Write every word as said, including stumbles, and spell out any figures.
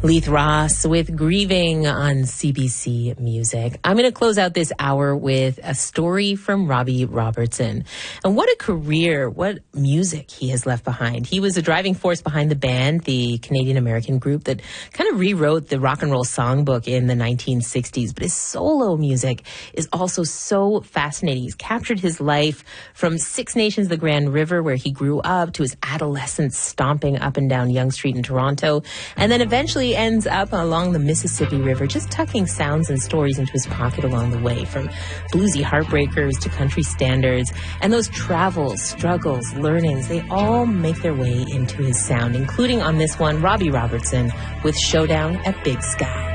Leith Ross with Grieving on C B C Music. I'm going to close out this hour with a story from Robbie Robertson. And what a career, what music he has left behind. He was a driving force behind the band, the Canadian-American group that kind of rewrote the rock and roll songbook in the nineteen sixties. But his solo music is also so fascinating. He's captured his life from Six Nations, the Grand River, where he grew up, to his adolescence stomping up and down Yonge Street in Toronto, and then eventually ends up along the Mississippi River, just tucking sounds and stories into his pocket along the way, from bluesy heartbreakers to country standards. And those travels, struggles, learnings, they all make their way into his sound, including on this one, Robbie Robertson with Showdown at Big Sky.